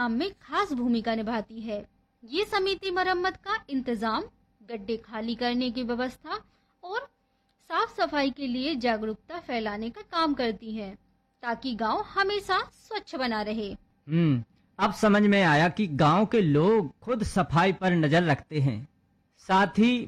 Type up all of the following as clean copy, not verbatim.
काम में खास भूमिका निभाती है। ये समिति मरम्मत का इंतजाम, गड्ढे खाली करने की व्यवस्था और साफ सफाई के लिए जागरूकता फैलाने का काम करती है, ताकि गांव हमेशा स्वच्छ बना रहे। अब समझ में आया कि गांव के लोग खुद सफाई पर नजर रखते हैं, साथ ही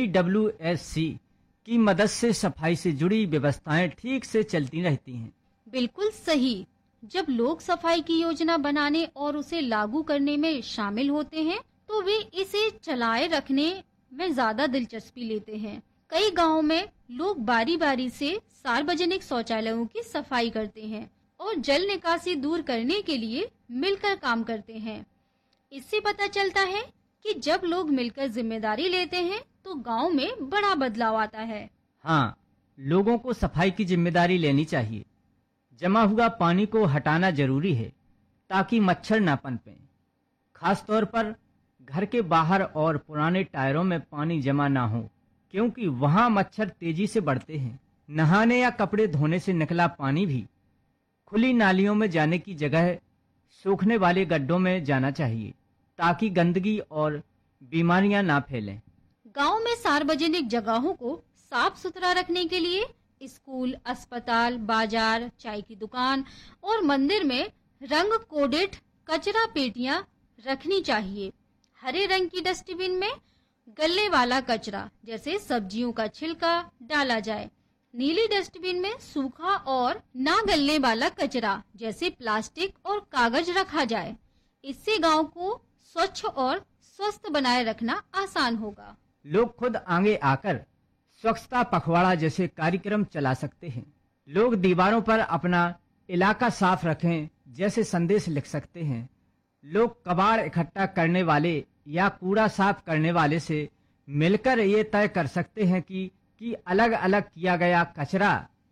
VWSC की मदद से सफाई से जुड़ी व्यवस्थाएं ठीक से चलती रहती हैं। बिल्कुल सही। जब लोग सफाई की योजना बनाने और उसे लागू करने में शामिल होते हैं, तो वे इसे चलाए रखने में ज्यादा दिलचस्पी लेते हैं। कई गांवों में लोग बारी बारी से सार्वजनिक शौचालयों की सफाई करते हैं और जल निकासी दूर करने के लिए मिलकर काम करते हैं। इससे पता चलता है कि जब लोग मिलकर जिम्मेदारी लेते हैं तो गांव में बड़ा बदलाव आता है। हाँ, लोगों को सफाई की जिम्मेदारी लेनी चाहिए। जमा हुआ पानी को हटाना जरूरी है ताकि मच्छर न पनपें। खास तौर पर घर के बाहर और पुराने टायरों में पानी जमा ना हो, क्योंकि वहां मच्छर तेजी से बढ़ते हैं। नहाने या कपड़े धोने से निकला पानी भी खुली नालियों में जाने की जगह सूखने वाले गड्ढों में जाना चाहिए, ताकि गंदगी और बीमारियां ना फैलें। गांव में सार्वजनिक जगहों को साफ सुथरा रखने के लिए स्कूल, अस्पताल, बाजार, चाय की दुकान और मंदिर में रंग कोडेड कचरा पेटियां रखनी चाहिए। हरे रंग की डस्टबिन में गलने वाला कचरा जैसे सब्जियों का छिलका डाला जाए। नीली डस्टबिन में सूखा और ना गलने वाला कचरा जैसे प्लास्टिक और कागज रखा जाए। इससे गांव को स्वच्छ और स्वस्थ बनाए रखना आसान होगा। लोग खुद आगे आकर स्वच्छता पखवाड़ा जैसे कार्यक्रम चला सकते हैं। लोग दीवारों पर अपना इलाका साफ रखें जैसे संदेश लिख सकते हैं। लोग कबाड़ इकट्ठा करने वाले या कूड़ा साफ करने वाले से मिलकर ये तय कर सकते हैं कि अलग अलग किया गया कचरा,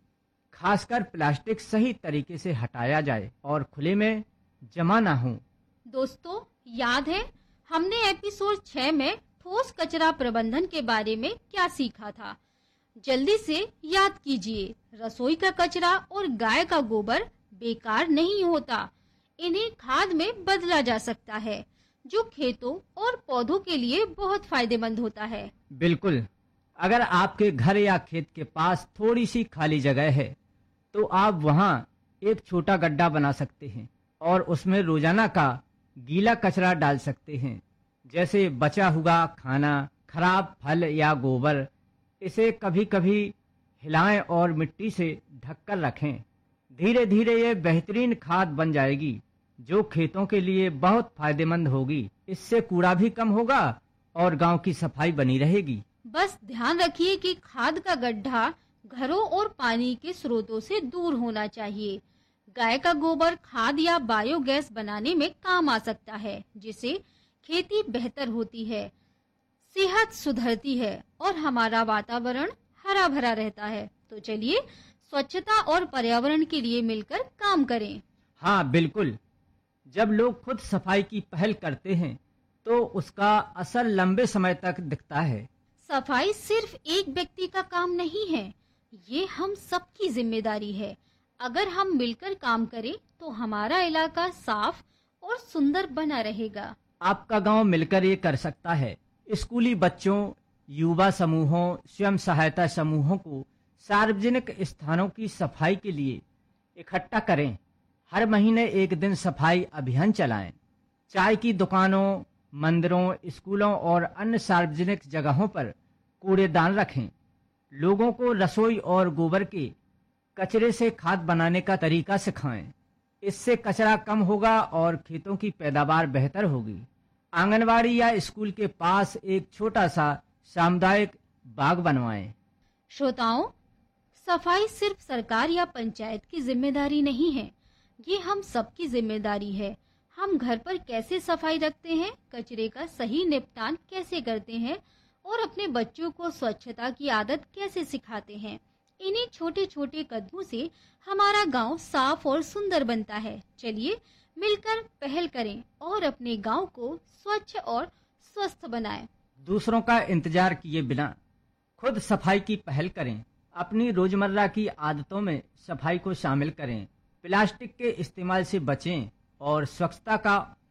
खासकर प्लास्टिक, सही तरीके से हटाया जाए और खुले में जमा ना हो। दोस्तों, याद है हमने एपिसोड 6 में ठोस कचरा प्रबंधन के बारे में क्या सीखा था? जल्दी से याद कीजिए। रसोई का कचरा और गाय का गोबर बेकार नहीं होता। इन्हें खाद में बदला जा सकता है, जो खेतों और पौधों के लिए बहुत फायदेमंद होता है। बिल्कुल। अगर आपके घर या खेत के पास थोड़ी सी खाली जगह है, तो आप वहां एक छोटा गड्ढा बना सकते हैं और उसमें रोजाना का गीला कचरा डाल सकते हैं, जैसे बचा हुआ खाना, खराब फल या गोबर। इसे कभी कभी हिलाएं और मिट्टी से ढककर रखें। धीरे धीरे ये बेहतरीन खाद बन जाएगी, जो खेतों के लिए बहुत फायदेमंद होगी। इससे कूड़ा भी कम होगा और गांव की सफाई बनी रहेगी। बस ध्यान रखिए कि खाद का गड्ढा घरों और पानी के स्रोतों से दूर होना चाहिए। गाय का गोबर खाद या बायोगैस बनाने में काम आ सकता है, जिससे खेती बेहतर होती है, सेहत सुधरती है और हमारा वातावरण हरा भरा रहता है। तो चलिए स्वच्छता और पर्यावरण के लिए मिलकर काम करें। हाँ, बिल्कुल। जब लोग खुद सफाई की पहल करते हैं, तो उसका असर लंबे समय तक दिखता है। सफाई सिर्फ एक व्यक्ति का काम नहीं है, ये हम सबकी जिम्मेदारी है। अगर हम मिलकर काम करें, तो हमारा इलाका साफ और सुंदर बना रहेगा। आपका गांव मिलकर ये कर सकता है। स्कूली बच्चों, युवा समूहों, स्वयं सहायता समूहों को सार्वजनिक स्थानों की सफाई के लिए इकट्ठा करें। हर महीने एक दिन सफाई अभियान चलाएं। चाय की दुकानों, मंदिरों, स्कूलों और अन्य सार्वजनिक जगहों पर कूड़ेदान रखें। लोगों को रसोई और गोबर के कचरे से खाद बनाने का तरीका सिखाएं। इससे कचरा कम होगा और खेतों की पैदावार बेहतर होगी। आंगनवाड़ी या स्कूल के पास एक छोटा सा सामुदायिक बाग बनवाएं। श्रोताओं, सफाई सिर्फ सरकार या पंचायत की जिम्मेदारी नहीं है, ये हम सबकी जिम्मेदारी है। हम घर पर कैसे सफाई रखते हैं, कचरे का सही निपटान कैसे करते हैं और अपने बच्चों को स्वच्छता की आदत कैसे सिखाते हैं, इन्हीं छोटे छोटे कदमों से हमारा गांव साफ और सुंदर बनता है। चलिए मिलकर पहल करें और अपने गांव को स्वच्छ और स्वस्थ बनाएं। दूसरों का इंतजार किए बिना खुद सफाई की पहल करें। अपनी रोजमर्रा की आदतों में सफाई को शामिल करें। प्लास्टिक के इस्तेमाल से बचें और स्वच्छता का